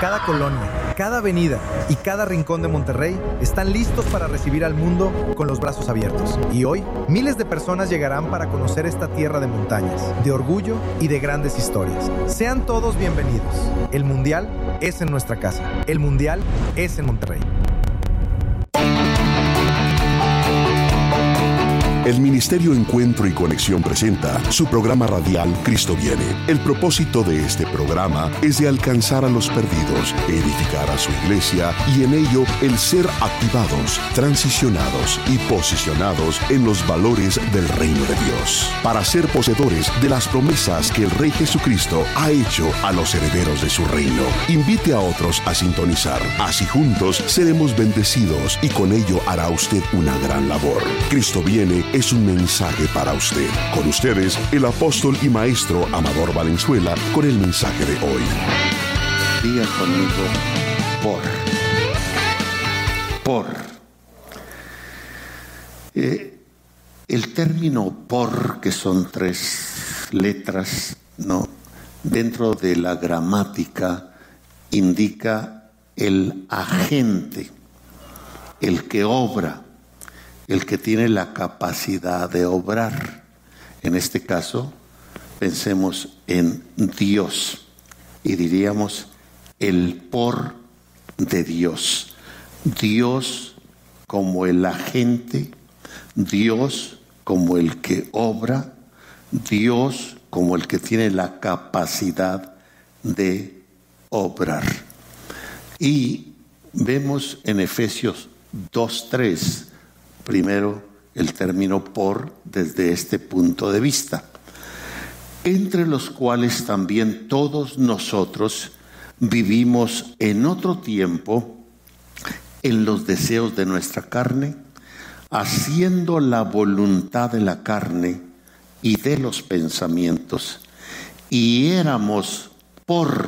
Cada colonia, cada avenida y cada rincón de Monterrey están listos para recibir al mundo con los brazos abiertos. Y hoy, miles de personas llegarán para conocer esta tierra de montañas, de orgullo y de grandes historias. Sean todos bienvenidos. El Mundial es en nuestra casa. El Mundial es en Monterrey. El Ministerio Encuentro y Conexión presenta su programa radial Cristo Viene. El propósito de este programa es de alcanzar a los perdidos, edificar a su iglesia y en ello el ser activados, transicionados y posicionados en los valores del reino de Dios, para ser poseedores de las promesas que el Rey Jesucristo ha hecho a los herederos de su reino. Invite a otros a sintonizar. Así juntos seremos bendecidos y con ello hará usted una gran labor. Cristo Viene es un mensaje para usted. Con ustedes, el apóstol y maestro Amador Valenzuela, con el mensaje de hoy. Diga conmigo, por. El término por, que son 3 letras, ¿no?, dentro de la gramática, indica el agente, el que obra, el que tiene la capacidad de obrar. En este caso, pensemos en Dios y diríamos el por de Dios. Dios como el agente, Dios como el que obra, Dios como el que tiene la capacidad de obrar. Y vemos en Efesios 2:3, primero, el término por desde este punto de vista, entre los cuales también todos nosotros vivimos en otro tiempo en los deseos de nuestra carne, haciendo la voluntad de la carne y de los pensamientos, y éramos por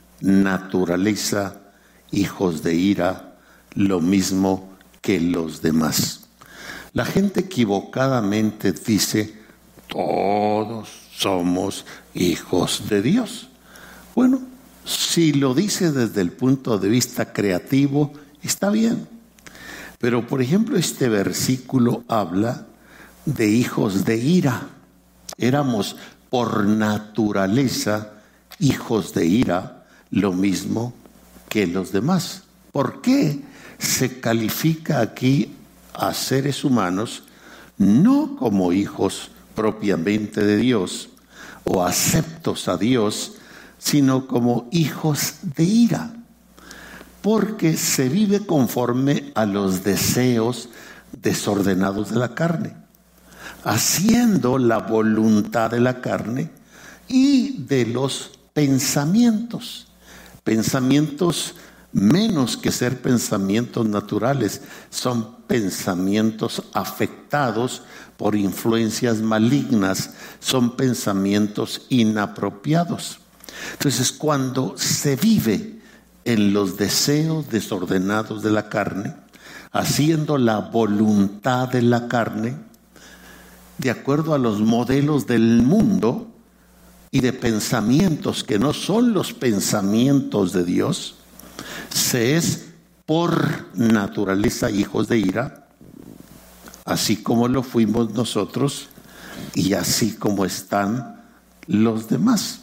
naturaleza hijos de ira, lo mismo que los demás. La gente equivocadamente dice, todos somos hijos de Dios. Bueno, si lo dice desde el punto de vista creativo, está bien. Pero, por ejemplo, este versículo habla de hijos de ira. Éramos por naturaleza hijos de ira, lo mismo que los demás. ¿Por qué se califica aquí a seres humanos no como hijos propiamente de Dios o aceptos a Dios, sino como hijos de ira? Porque se vive conforme a los deseos desordenados de la carne, haciendo la voluntad de la carne y de los pensamientos. Pensamientos menos que ser pensamientos naturales, son pensamientos afectados por influencias malignas, son pensamientos inapropiados. Entonces, cuando se vive en los deseos desordenados de la carne, haciendo la voluntad de la carne, de acuerdo a los modelos del mundo y de pensamientos que no son los pensamientos de Dios, se es por naturaleza hijos de ira, así como lo fuimos nosotros y así como están los demás.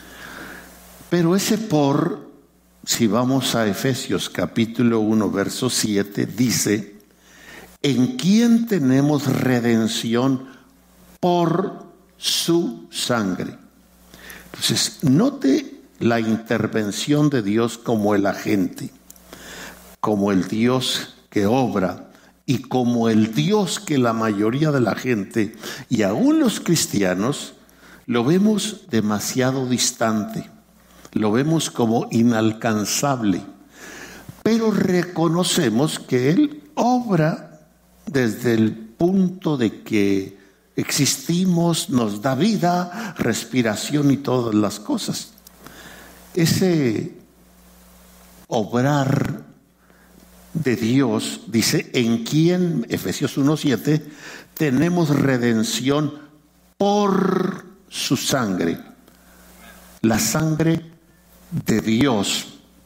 Pero ese por, si vamos a Efesios capítulo 1, verso 7, dice, en quien tenemos redención por su sangre. Entonces, note la intervención de Dios como el agente, como el Dios que obra y como el Dios que la mayoría de la gente y aún los cristianos lo vemos demasiado distante, lo vemos como inalcanzable, pero reconocemos que Él obra desde el punto de que existimos, nos da vida, respiración y todas las cosas. Ese obrar de Dios dice, en quien, Efesios 1:7, tenemos redención por su sangre. La sangre de Dios